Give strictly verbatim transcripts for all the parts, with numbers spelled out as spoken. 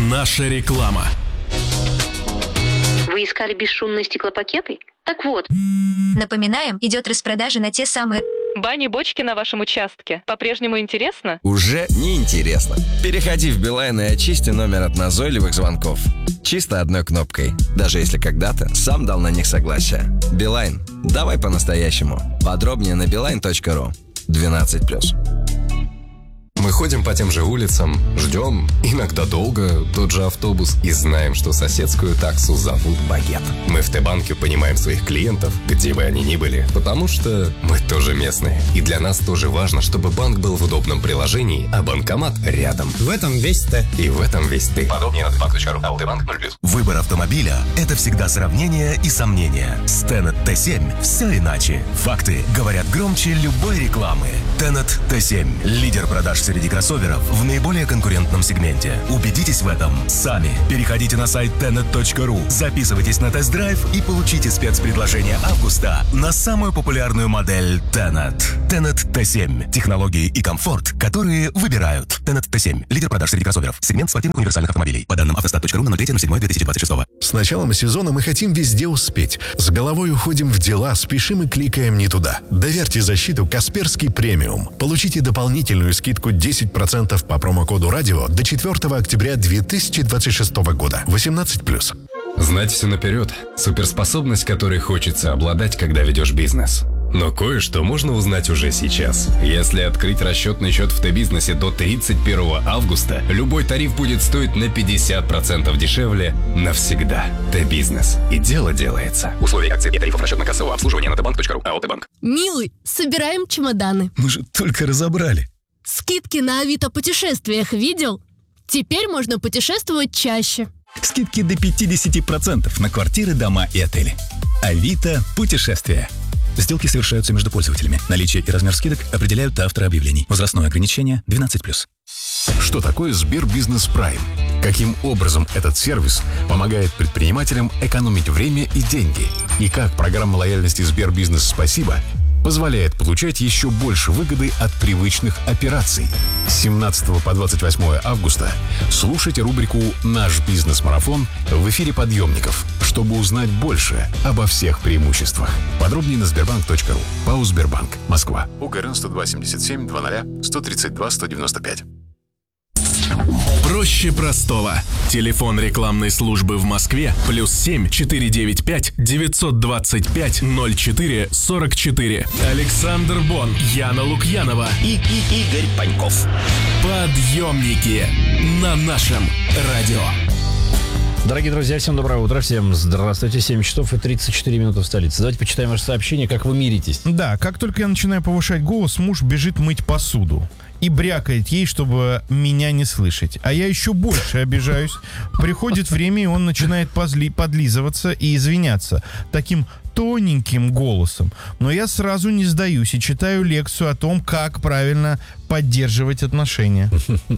Наша реклама. Вы искали бесшумные стеклопакеты? Так вот. Напоминаем, идет распродажа на те самые... Бани-бочки на вашем участке. По-прежнему интересно? Уже не интересно. Переходи в Билайн и очисти номер от назойливых звонков. Чисто одной кнопкой. Даже если когда-то сам дал на них согласие. Билайн. Давай по-настоящему. Подробнее на билайн точка ру. двенадцать плюс. Мы ходим по тем же улицам, ждем, иногда долго, тот же автобус и знаем, что соседскую таксу зовут Багет. Мы в Т-банке понимаем своих клиентов, где бы они ни были, потому что мы тоже местные. И для нас тоже важно, чтобы банк был в удобном приложении, а банкомат рядом. В этом весь Т. И в этом весь ты. Подробнее на т-банк точка ру. А у Т-банк ноль плюс. Выбор автомобиля – это всегда сравнение и сомнения. С Тенет Т семь все иначе. Факты говорят громче любой рекламы. Тенет Т семь – лидер продаж среди кроссоверов в наиболее конкурентном сегменте. Убедитесь в этом сами. Переходите на сайт тенет точка ру, записывайтесь на тест-драйв и получите спецпредложение августа на самую популярную модель Тенет. Тенет Т семь. Технологии и комфорт, которые выбирают. Тенет Т семь. Лидер продаж среди кроссоверов. Сегмент спортивных универсальных автомобилей. По данным автостат точка ру на ноль третье ноль седьмое две тысячи двадцать шестого. С началом сезона мы хотим везде успеть. С головой уходим в дела, спешим и кликаем не туда. Доверьте защиту Касперский премиум. Получите дополнительную скидку десять процентов по промокоду радио до четвёртого октября две тысячи двадцать шестого года. восемнадцать плюс. Знать все наперед – суперспособность, которой хочется обладать, когда ведешь бизнес. Но кое-что можно узнать уже сейчас. Если открыть расчетный счет в Т-бизнесе до тридцать первого августа, любой тариф будет стоить на пятьдесят процентов дешевле навсегда. Т-бизнес. И дело делается. Условия акций и тарифов расчетно-кассового обслуживания на т-банк точка ру. АО Т-банк. Милый, собираем чемоданы. Мы же только разобрали. Скидки на Авито путешествиях видел? Теперь можно путешествовать чаще. Скидки до пятьдесят процентов на квартиры, дома и отели. Авито путешествия. Сделки совершаются между пользователями. Наличие и размер скидок определяют авторы объявлений. Возрастное ограничение двенадцать плюс. Что такое Сбербизнес Прайм? Каким образом этот сервис помогает предпринимателям экономить время и деньги? И как программа лояльности Сбербизнес Спасибо позволяет получать еще больше выгоды от привычных операций. С семнадцатого по двадцать восьмое августа слушайте рубрику «Наш бизнес-марафон» в эфире подъемников, чтобы узнать больше обо всех преимуществах. Подробнее на сбербанк точка ру. ПАО «Сбербанк», Москва. УГРН сто два семьдесят семь двадцать сто тридцать два сто девяносто пять. Проще простого. Телефон рекламной службы в Москве плюс семь четыре девять пять девятьсот двадцать пять ноль четыре сорок четыре. Александр Бон, Яна Лукьянова И, и Игорь Паньков. Подъемники на нашем радио. Дорогие друзья, всем доброе утро, всем здравствуйте. семь часов и тридцать четыре минуты в столице. Давайте почитаем ваше сообщение, как вы миритесь. Да, как только я начинаю повышать голос, муж бежит мыть посуду и брякает ей, чтобы меня не слышать. А я еще больше обижаюсь. Приходит время, и он начинает позли, подлизываться и извиняться таким тоненьким голосом. Но я сразу не сдаюсь и читаю лекцию о том, как правильно поддерживать отношения.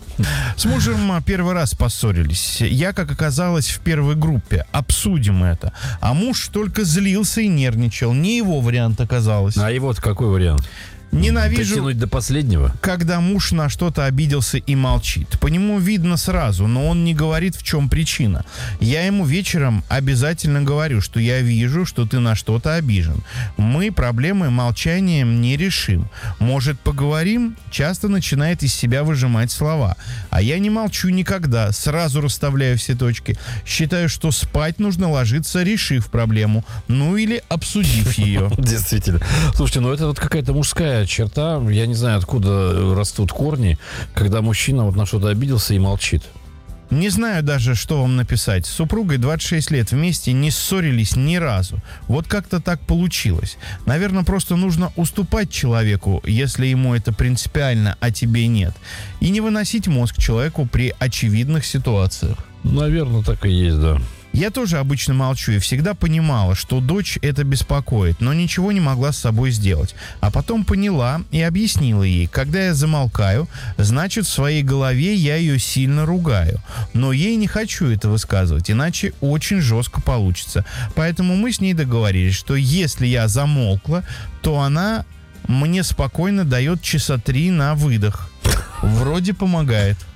С мужем первый раз поссорились. Я, как оказалось, в первой группе. Обсудим это. А муж только злился и нервничал. Не его вариант оказалось. А его-то какой вариант? Ненавижу, дотянуть до последнего, когда муж на что-то обиделся и молчит. По нему видно сразу, но он не говорит, в чем причина. Я ему вечером обязательно говорю, что я вижу, что ты на что-то обижен. Мы проблемы молчанием не решим. Может, поговорим? Часто начинает из себя выжимать слова. А я не молчу никогда, сразу расставляю все точки. Считаю, что спать нужно ложиться, решив проблему. Ну или обсудив ее. Действительно. Слушайте, ну это вот какая-то мужская черта, я не знаю, откуда растут корни, когда мужчина вот на что-то обиделся и молчит. Не знаю даже, что вам написать. С супругой двадцать шесть лет вместе, не ссорились ни разу. Вот как-то так получилось. Наверное, просто нужно уступать человеку, если ему это принципиально, а тебе нет. И не выносить мозг человеку при очевидных ситуациях. Наверное, так и есть, да. Я тоже обычно молчу и всегда понимала, что дочь это беспокоит, но ничего не могла с собой сделать. А потом поняла и объяснила ей, когда я замолкаю, значит, в своей голове я ее сильно ругаю. Но ей не хочу это высказывать, иначе очень жестко получится. Поэтому мы с ней договорились, что если я замолкла, то она мне спокойно дает часа три на выдох. Вроде помогает.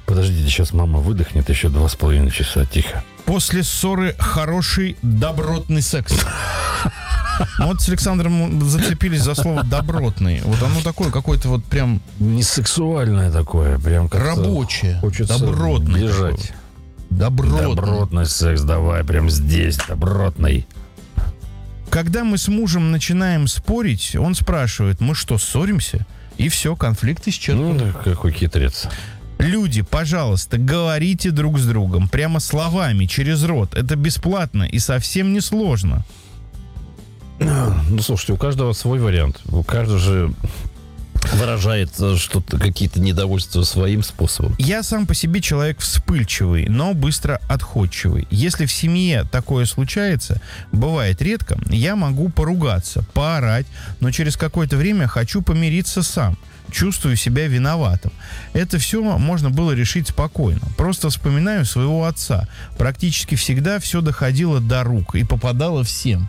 Подождите, сейчас мама выдохнет еще два с половиной часа. Тихо. После ссоры хороший добротный секс. Вот с Александром зацепились за слово «добротный». Вот оно такое, какое-то вот прям... Не сексуальное такое, прям как рабочее. Хочется добротный. Лежать. Добротный. Добротный секс, давай, прям здесь, добротный. Когда мы с мужем начинаем спорить, он спрашивает, мы что, ссоримся? И все, конфликт исчерпан. Ну, какой хитрец. Люди, пожалуйста, говорите друг с другом, прямо словами, через рот. Это бесплатно и совсем не сложно. Ну, слушайте, у каждого свой вариант. У каждого же выражает что-то, какие-то недовольства своим способом. Я сам по себе человек вспыльчивый, но быстро отходчивый. Если в семье такое случается, бывает редко, я могу поругаться, поорать, но через какое-то время хочу помириться сам. Чувствую себя виноватым. Это все можно было решить спокойно. Просто вспоминаю своего отца. Практически всегда все доходило до рук и попадало всем.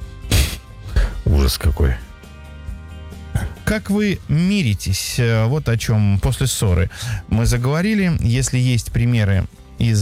Ужас какой. Как вы миритесь? Вот о чем после ссоры мы заговорили. Если есть примеры